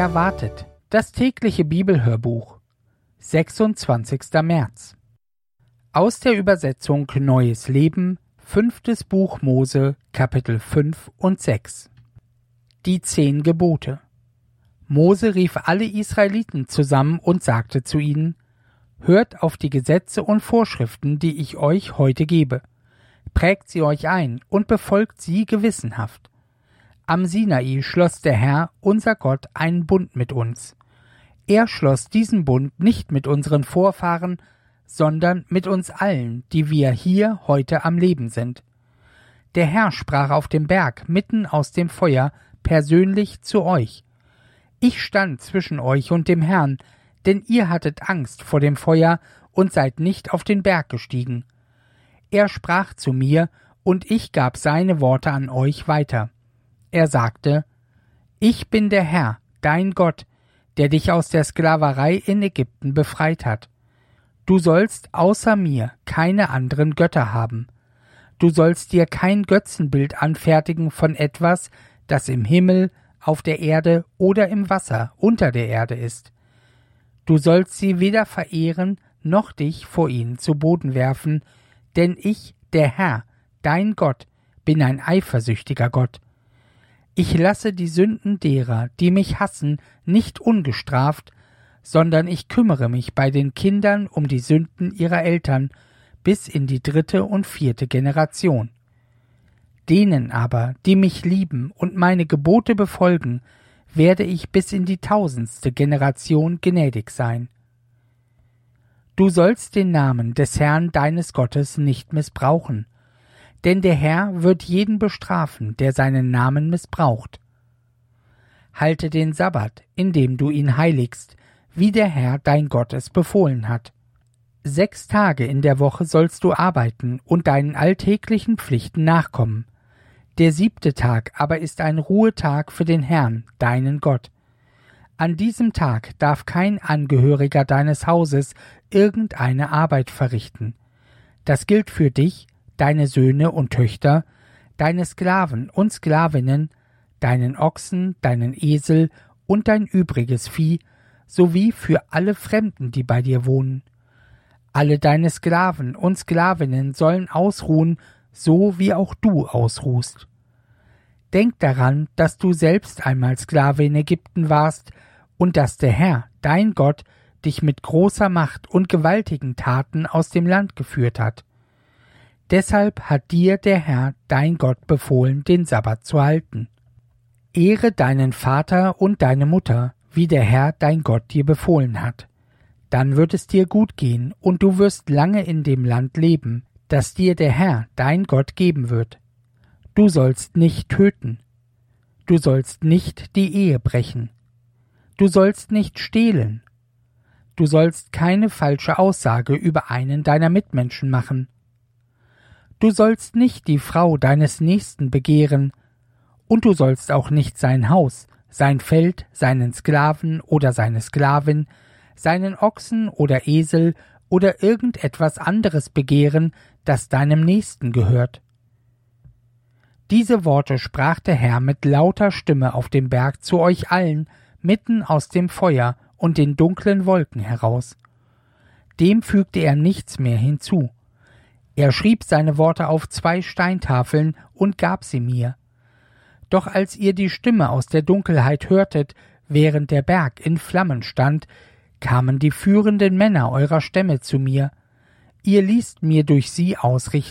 erwartet. Das tägliche Bibelhörbuch. 26. März. Aus der Übersetzung Neues Leben, 5. Buch Mose, Kapitel 5 und 6. Die 10 Gebote. Mose rief alle Israeliten zusammen und sagte zu ihnen: Hört auf die Gesetze und Vorschriften, die ich euch heute gebe. Prägt sie euch ein und befolgt sie gewissenhaft. Am Sinai schloss der Herr, unser Gott, einen Bund mit uns. Er schloss diesen Bund nicht mit unseren Vorfahren, sondern mit uns allen, die wir hier heute am Leben sind. Der Herr sprach auf dem Berg mitten aus dem Feuer persönlich zu euch. Ich stand zwischen euch und dem Herrn, denn ihr hattet Angst vor dem Feuer und seid nicht auf den Berg gestiegen. Er sprach zu mir, und ich gab seine Worte an euch weiter. Er sagte: Ich bin der Herr, dein Gott, der dich aus der Sklaverei in Ägypten befreit hat. Du sollst außer mir keine anderen Götter haben. Du sollst dir kein Götzenbild anfertigen von etwas, das im Himmel, auf der Erde oder im Wasser unter der Erde ist. Du sollst sie weder verehren, noch dich vor ihnen zu Boden werfen, denn ich, der Herr, dein Gott, bin ein eifersüchtiger Gott. Ich lasse die Sünden derer, die mich hassen, nicht ungestraft, sondern ich kümmere mich bei den Kindern um die Sünden ihrer Eltern bis in die 3. und 4. Generation. Denen aber, die mich lieben und meine Gebote befolgen, werde ich bis in die 1000. Generation gnädig sein. Du sollst den Namen des Herrn deines Gottes nicht missbrauchen, denn der Herr wird jeden bestrafen, der seinen Namen missbraucht. Halte den Sabbat, indem du ihn heiligst, wie der Herr dein Gott es befohlen hat. 6 Tage in der Woche sollst du arbeiten und deinen alltäglichen Pflichten nachkommen. Der 7. Tag aber ist ein Ruhetag für den Herrn, deinen Gott. An diesem Tag darf kein Angehöriger deines Hauses irgendeine Arbeit verrichten. Das gilt für dich, deine Söhne und Töchter, deine Sklaven und Sklavinnen, deinen Ochsen, deinen Esel und dein übriges Vieh, sowie für alle Fremden, die bei dir wohnen. Alle deine Sklaven und Sklavinnen sollen ausruhen, so wie auch du ausruhst. Denk daran, dass du selbst einmal Sklave in Ägypten warst und dass der Herr, dein Gott, dich mit großer Macht und gewaltigen Taten aus dem Land geführt hat. Deshalb hat dir der Herr, dein Gott, befohlen, den Sabbat zu halten. Ehre deinen Vater und deine Mutter, wie der Herr, dein Gott, dir befohlen hat. Dann wird es dir gut gehen, und du wirst lange in dem Land leben, das dir der Herr, dein Gott, geben wird. Du sollst nicht töten. Du sollst nicht die Ehe brechen. Du sollst nicht stehlen. Du sollst keine falsche Aussage über einen deiner Mitmenschen machen. Du sollst nicht die Frau deines Nächsten begehren, und du sollst auch nicht sein Haus, sein Feld, seinen Sklaven oder seine Sklavin, seinen Ochsen oder Esel oder irgendetwas anderes begehren, das deinem Nächsten gehört. Diese Worte sprach der Herr mit lauter Stimme auf dem Berg zu euch allen, mitten aus dem Feuer und den dunklen Wolken heraus. Dem fügte er nichts mehr hinzu. Er schrieb seine Worte auf 2 Steintafeln und gab sie mir. Doch als ihr die Stimme aus der Dunkelheit hörtet, während der Berg in Flammen stand, kamen die führenden Männer eurer Stämme zu mir. Ihr ließt mir durch sie ausrichten,